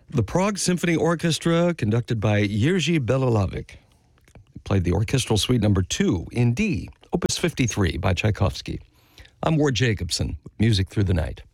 The Prague Symphony Orchestra, conducted by Jiří Bělohlávek, played the Orchestral Suite Number 2 in D, Opus 53 by Tchaikovsky. I'm Ward Jacobson, with Music Through the Night.